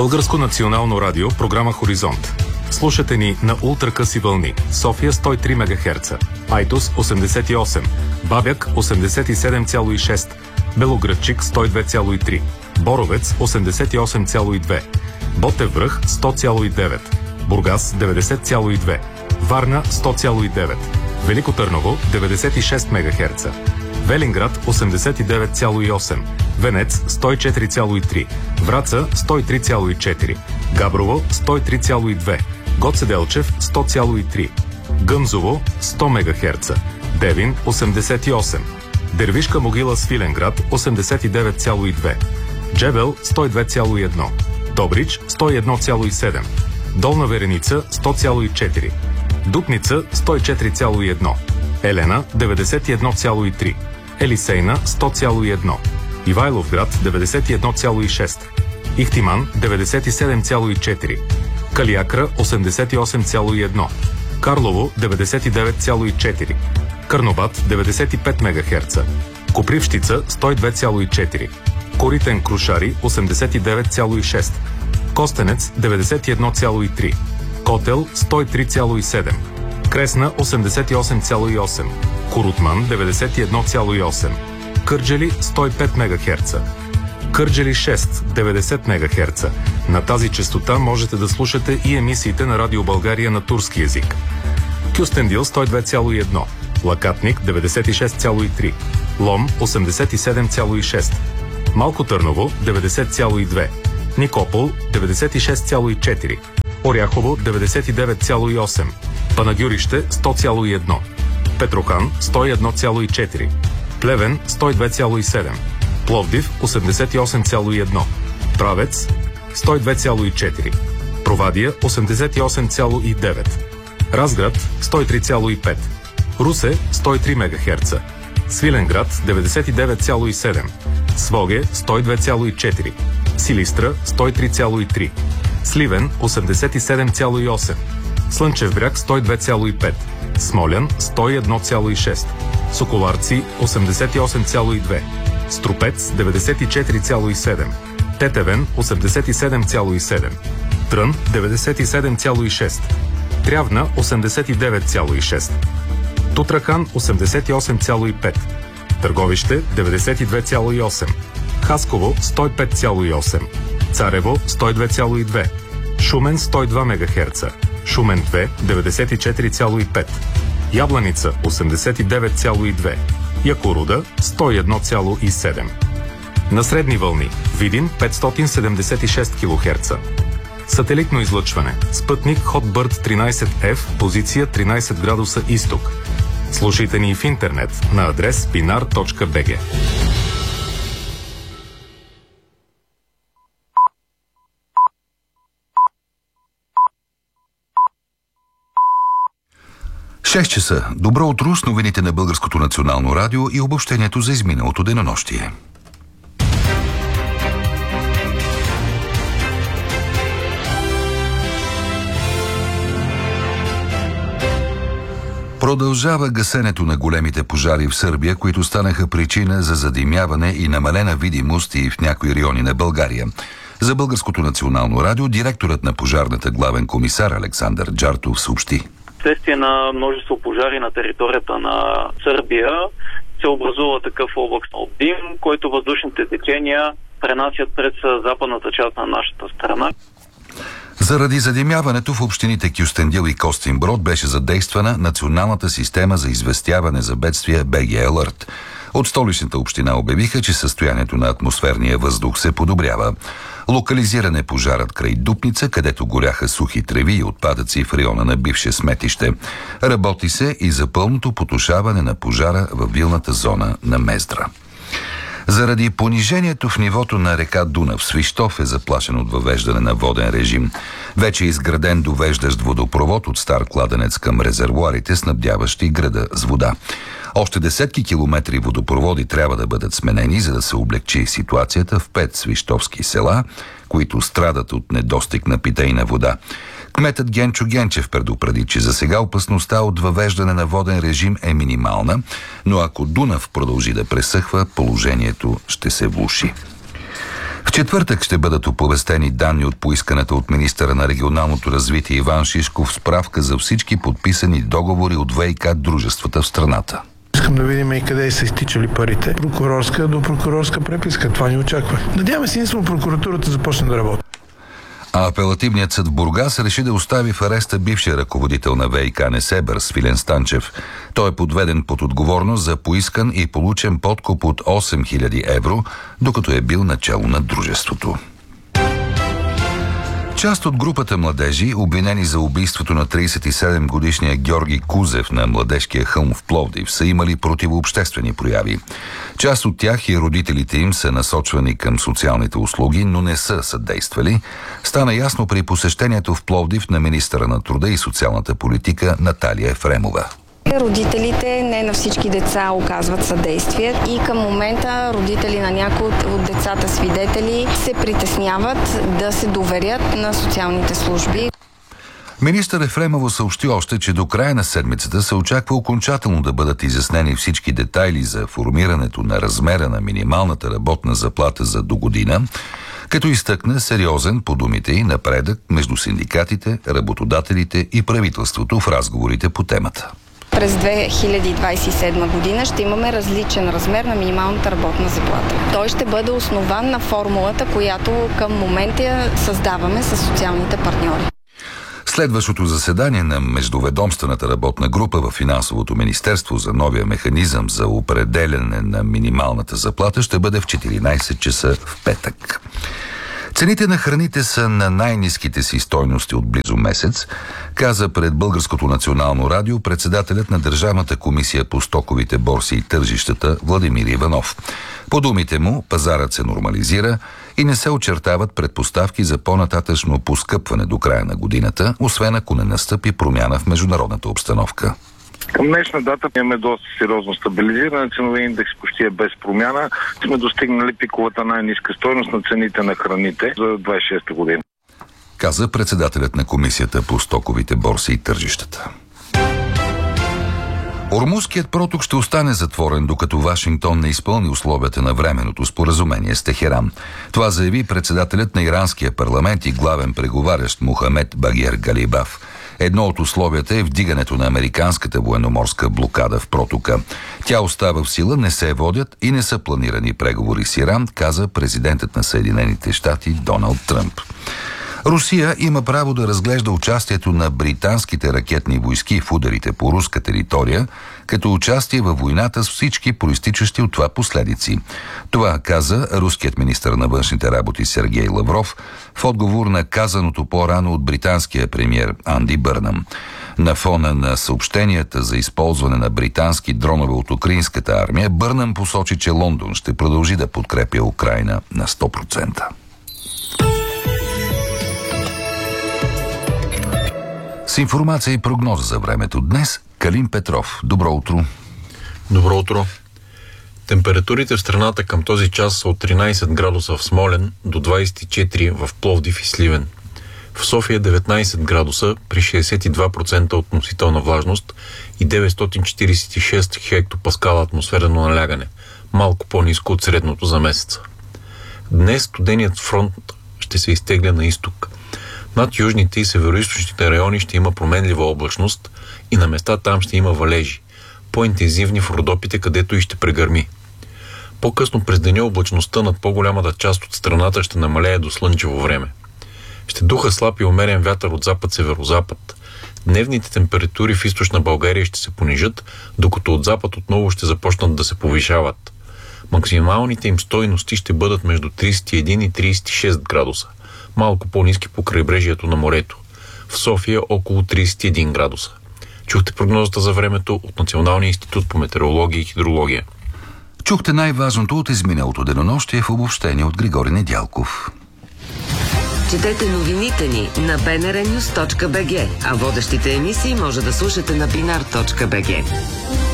Българско национално радио, програма Хоризонт. Слушате ни на ултракъси вълни. София 103 МГц, Айтос 88, Бабяк 87,6, Белоградчик 102,3, Боровец 88,2, Ботев връх 100,9, Бургас 90,2, Варна 100,9, Велико Търново 96 МГц, Велинград 89,8, Венец 104,3, Враца 103,4, Габрово 103,2, Гоце Делчев 100,3, Гъмзово 100 МГц, Девин 88, Дервишка могила Свиленград 89,2, Джебел 102,1, Добрич 101,7, Долна Вереница 100,4, Дупница 104,1, Елена 91,3, Елисейна 100,1, Ивайловград 91,6, Ихтиман 97,4, Калиакра 88,1, Карлово 99,4, Карнобат 95 МГц, Копривщица 102,4, Коритен Крушари 89,6, Костенец 91,3, Котел 103,7, Кресна 88,8, Корутман 91,8, Кърджали 105 МГц, Кърджали 6 90 МГц. На тази честота можете да слушате и емисиите на Радио България на турски език. Кюстендил 102,1, Лакатник 96,3, Лом 87,6, Малко Търново 90,2, Никопол 96,4, Оряхово 99,8, Панагюрище 100,1, Петрохан 101,4, Плевен 102,7, Пловдив 88,1, Правец 102,4, Провадия 88,9, Разград 103,5, Русе 103 МГц, Свиленград 99,7, Своге 102,4, Силистра 103,3, Сливен 87,8, Слънчев бряг 102,5, Смолян 101,6, Соколарци 88,2, Струпец 94,7, Тетевен 87,7, Трън 97,6, Трявна 89,6, Тутрахан 88,5, Търговище 92,8, Хасково 105,8, Царево 102,2, Шумен 102 МГц, Шумен 2 94,5, Ябланица 89,2, Якоруда 101,7. На средни вълни Видин 576 кГц. Сателитно излъчване. Спътник Hotbird 13F, позиция 13 градуса изток. Слушайте ни в интернет на адрес pinar.bg. Шест часа. Добро утро с новините на Българското национално радио и обобщението за изминалото денонощие. Продължава гасенето на големите пожари в Сърбия, които станаха причина за задимяване и намалена видимост и в някои райони на България. За Българското национално радио директорът на пожарната главен комисар Александър Джартов съобщи. Вследствие на множество пожари на територията на Сърбия се образува такъв облак от дим, който въздушните течения пренасят през западната част на нашата страна. Заради задимяването в общините Кюстендил и Костинброд беше задействана националната система за известяване за бедствия BG Alert. От столичната община обявиха, че състоянието на атмосферния въздух се подобрява. Локализиран е пожарът край Дупница, където горяха сухи треви и отпадъци в района на бивше сметище. Работи се и за пълното потушаване на пожара във вилната зона на Мездра. Заради понижението в нивото на река Дунав, Свищов е заплашен от въвеждане на воден режим. Вече е изграден довеждащ водопровод от стар кладенец към резервоарите, снабдяващи града с вода. Още десетки километри водопроводи трябва да бъдат сменени, за да се облегчи ситуацията в 5 свищовски села, които страдат от недостиг на питейна вода. Кметът Генчо Генчев предупреди, че за сега опасността от въвеждане на воден режим е минимална, но ако Дунав продължи да пресъхва, положението ще се влоши. В четвъртък ще бъдат оповестени данни от поисканата от министъра на регионалното развитие Иван Шишков справка за всички подписани договори от ВиК дружествата в страната. Искам да видим и къде са изтичали парите. Прокурорска до прокурорска преписка. Това ни очаква. Надяваме се единствено прокуратурата започне да работи. А апелативният съд в Бургас реши да остави в ареста бившия ръководител на ВиК Несебър Свилен Станчев. Той е подведен под отговорност за поискан и получен подкуп от 8000 евро, докато е бил начало на дружеството. Част от групата младежи, обвинени за убийството на 37-годишния Георги Кузев на Младежкия хълм в Пловдив, са имали противообществени прояви. Част от тях и родителите им са насочвани към социалните услуги, но не са съдействали. Стана ясно при посещението в Пловдив на министъра на труда и социалната политика Наталия Ефремова. Родителите не на всички деца оказват съдействие и към момента родители на някои от децата свидетели се притесняват да се доверят на социалните служби. Министър Ефремова съобщи още, че до края на седмицата се очаква окончателно да бъдат изяснени всички детайли за формирането на размера на минималната работна заплата за догодина, като изтъкна сериозен, по думите й, напредък между синдикатите, работодателите и правителството в разговорите по темата. През 2027 година ще имаме различен размер на минималната работна заплата. Той ще бъде основан на формулата, която към момента създаваме с социалните партньори. Следващото заседание на Междуведомствената работна група в Финансовото министерство за новия механизъм за определяне на минималната заплата ще бъде в 14 часа в петък. Цените на храните са на най-ниските си стойности от близо месец, каза пред Българското национално радио председателят на Държавната комисия по стоковите борси и тържищата Владимир Иванов. По думите му, пазарът се нормализира и не се очертават предпоставки за по-нататъчно поскъпване до края на годината, освен ако не настъпи промяна в международната обстановка. Към днешна дата имаме доста сериозно стабилизиране. Ценови индекс почти е без промяна. Сме достигнали пиковата най-ниска стойност на цените на храните за 26-та година. Каза председателят на комисията по стоковите борси и тържищата. Ормузският проток ще остане затворен, докато Вашингтон не изпълни условията на временното споразумение с Техеран. Това заяви председателят на иранския парламент и главен преговарящ Мохамед Багер Галибаф. Едно от условията е вдигането на американската военноморска блокада в протока. Тя остава в сила, не се водят и не са планирани преговори с Иран, каза президентът на Съединените щати Доналд Тръмп. Русия има право да разглежда участието на британските ракетни войски в ударите по руска територия като участие във войната с всички проистичащи от това последици. Това каза руският министър на външните работи Сергей Лавров в отговор на казаното по-рано от британския премиер Анди Бърнам. На фона на съобщенията за използване на британски дронове от украинската армия, Бърнам посочи, че Лондон ще продължи да подкрепя Украйна на 100%. С информация и прогноза за времето днес, Калин Петров. Добро утро. Добро утро. Температурите в страната към този час са от 13 градуса в Смолян до 24 в Пловдив и Сливен. В София 19 градуса при 62% относителна влажност и 946 хектопаскала атмосферно налягане, малко по-ниско от средното за месеца. Днес студеният фронт ще се изтегля на изток. Над южните и североизточните райони ще има променлива облачност и на места там ще има валежи, по-интензивни в Родопите, където и ще прегърми. По-късно през деня облачността над по-голямата част от страната ще намалее до слънчево време. Ще духа слаб и умерен вятър от запад-северозапад. Дневните температури в източна България ще се понижат, докато от запад отново ще започнат да се повишават. Максималните им стойности ще бъдат между 31 и 36 градуса. Малко по-ниски по крайбрежието на морето. В София около 31 градуса. Чухте прогнозата за времето от Националния институт по метеорология и хидрология. Чухте най-важното от изминалото денонощие в обобщение от Григорий Недялков. Четете новините ни на bnrnews.bg, а водещите емисии може да слушате на binar.bg.